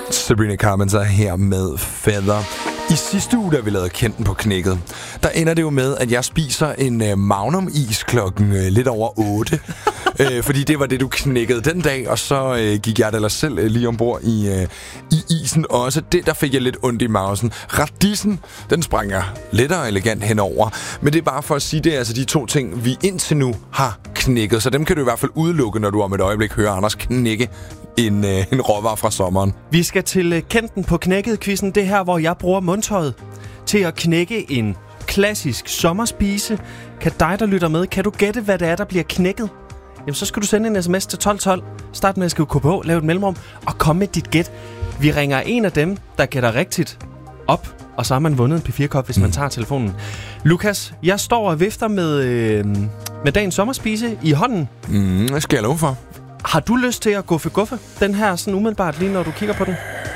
Sabrina Carpenter her med Feather. I sidste uge, da vi lavede Kendt på knækket, der ender det jo med, at jeg spiser en Magnum-is klokken lidt over 8. Fordi det var det, du knækkede den dag, og så gik jeg ellers selv lige ombord i isen også. Der fik jeg lidt ondt i mausen. Radissen, den sprang jeg let og elegant henover. Men det er bare for at sige, det er altså de to ting, vi indtil nu har knækket. Så dem kan du i hvert fald udelukke, når du om et øjeblik hører Anders knække en råvarer fra sommeren. Vi skal til Kendten på knækket-quizzen. Det her, hvor jeg bruger mundtøjet til at knække en klassisk sommerspise. Kan dig, der lytter med, kan du gætte, hvad det er, der bliver knækket? Jamen, så skal du sende en sms til 1212. Start med at skrive KPH, lave et mellemrum og komme med dit gæt. Vi ringer en af dem, der gætter rigtigt op, og så har man vundet en P4-kop, hvis man tager telefonen. Lukas, jeg står og vifter med dagens sommerspise i hånden. Hvad skal jeg love for? Har du lyst til at guffe den her sådan umiddelbart lige, når du kigger på den?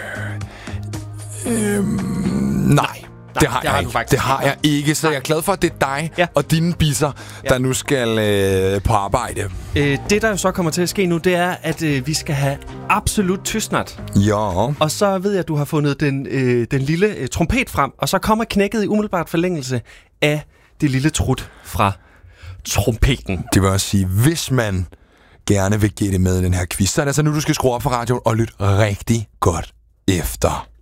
Nej. Det har jeg ikke. Det har jeg ikke, så jeg er glad for, at det er dig og dine bisser, der nu skal på arbejde. Det, der jo så kommer til at ske nu, det er, at vi skal have absolut tystnat. Ja. Og så ved jeg, at du har fundet den lille trompet frem, og så kommer knækket i umiddelbart forlængelse af det lille trut fra trompeten. Det vil også sige, hvis man gerne vil gætte med i den her quiz, så er det altså nu, du skal skrue op for radioen og lytte rigtig godt efter.